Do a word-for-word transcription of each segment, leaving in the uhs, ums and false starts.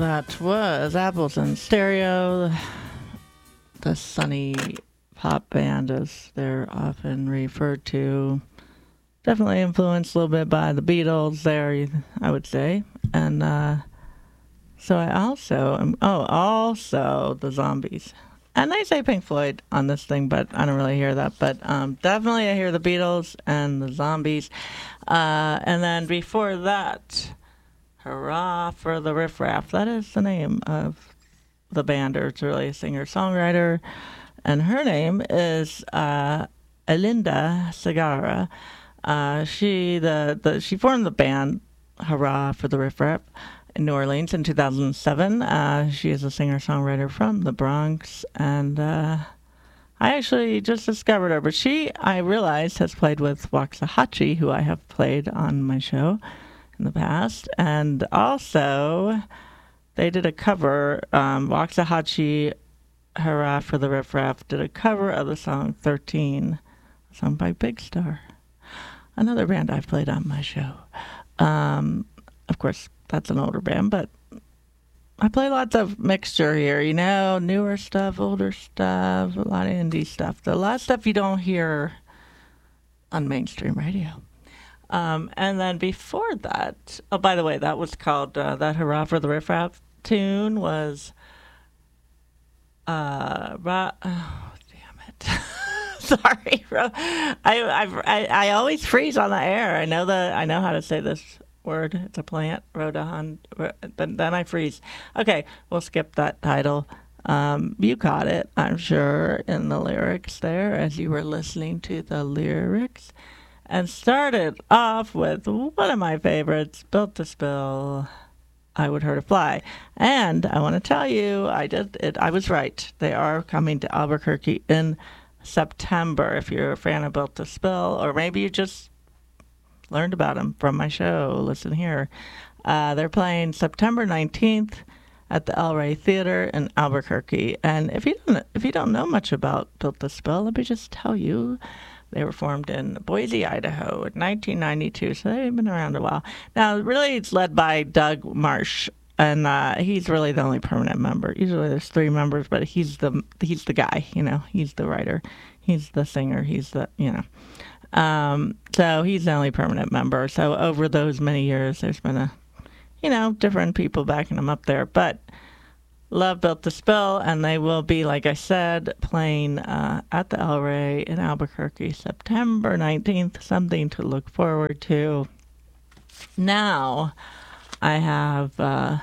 That was Apples in Stereo, the sunny pop band as they're often referred to. Definitely influenced a little bit by the Beatles there, I would say. And uh, so I also, am, oh, also the Zombies. And I say Pink Floyd on this thing, but I don't really hear that. But um, definitely I hear the Beatles and the Zombies. Uh, and then before that, Hurrah for the Riff Raff. That is the name of the band, or it's really a singer-songwriter. And her name is uh, Elinda Segarra. Uh, she the, the she formed the band Hurrah for the Riff Raff in New Orleans in two thousand seven. Uh, she is a singer-songwriter from the Bronx, and uh, I actually just discovered her. But she, I realized, has played with Waxahachie, who I have played on my show in the past, and also they did a cover. Um, Waxahachie, Hurrah for the Riff Raff, did a cover of the song thirteen, a song by Big Star, another band I've played on my show. Um, of course, that's an older band, but I play lots of mixture here, you know, newer stuff, older stuff, a lot of indie stuff. A lot of stuff you don't hear on mainstream radio. Um, and then before that, oh, by the way, that was called, uh, that Hurrah for the Riff Raff tune was, uh, ra- oh, damn it. Sorry, I, I, I, I always freeze on the air. I know the, I know how to say this word. It's a plant, Rhodohon, but then I freeze. Okay, we'll skip that title. Um, you caught it, I'm sure, in the lyrics there as you were listening to the lyrics. And started off with one of my favorites, Built to Spill, I Would Hurt a Fly. And I want to tell you, I did it. I was right. They are coming to Albuquerque in September. If you're a fan of Built to Spill, or maybe you just learned about them from my show, listen here. Uh, they're playing September nineteenth at the El Rey Theater in Albuquerque. And if you don't, if you don't know much about Built to Spill, let me just tell you. They were formed in Boise, Idaho in nineteen ninety-two, so they've been around a while. Now, really, it's led by Doug Marsh, and uh, he's really the only permanent member. Usually there's three members, but he's the he's the guy, you know. He's the writer. He's the singer. He's the, you know. Um, so he's the only permanent member. So over those many years, there's been a, you know, different people backing him up there. But love Built to Spill, and they will be, like I said, playing uh, at the El Rey in Albuquerque September nineteenth, something to look forward to. Now, I have uh,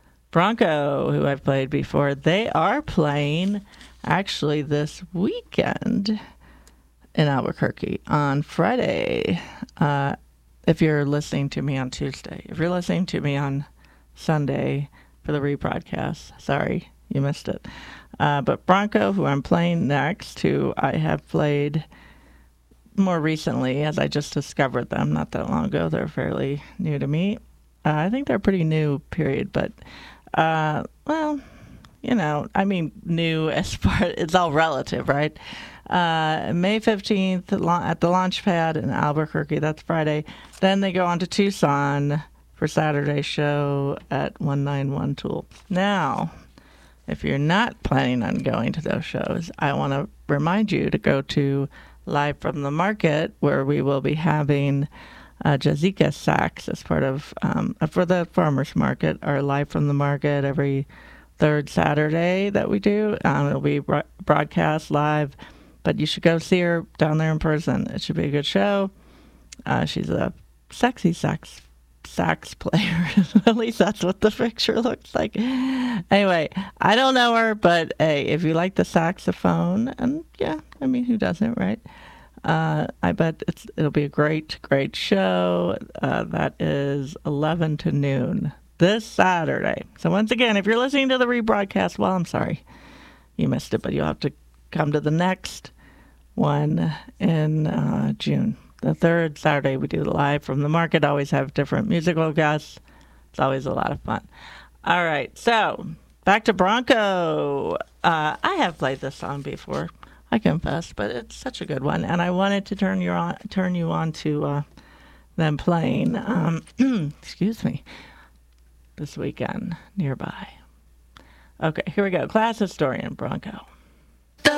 Bronco, who I've played before. They are playing, actually, this weekend in Albuquerque on Friday. Uh, if you're listening to me on Tuesday. If you're listening to me on Sunday, for the rebroadcast. Sorry, you missed it. Uh, but Bronco, who I'm playing next, who I have played more recently, as I just discovered them not that long ago. They're fairly new to me. Uh, I think they're pretty new, period. But, uh, well, you know, I mean, new as far, it's all relative, right? Uh, May fifteenth at the Launchpad in Albuquerque. That's Friday. Then they go on to Tucson for Saturday's show at one ninety-one Tool. Now, if you're not planning on going to those shows, I want to remind you to go to Live from the Market, where we will be having uh, Jazika Sax as part of, um, for the farmers market, our Live from the Market every third Saturday that we do. Um, it'll be broadcast live, but you should go see her down there in person. It should be a good show. Uh, she's a sexy sax sax player. At least that's what the picture looks like. Anyway, I don't know her, but hey, if you like the saxophone, and yeah, I mean, who doesn't, right? Uh, I bet it's it'll be a great, great show. Uh, that is eleven to noon this Saturday. So once again, if you're listening to the rebroadcast, well, I'm sorry you missed it, but you'll have to come to the next one in uh, June. The third Saturday we do live from the market. Always have different musical guests. It's always a lot of fun. All right, so back to Bronco. Uh, I have played this song before, I confess, but it's such a good one, and I wanted to turn you on, turn you on to uh, them playing. Um, excuse me. this weekend nearby. Okay, here we go. Class historian Bronco.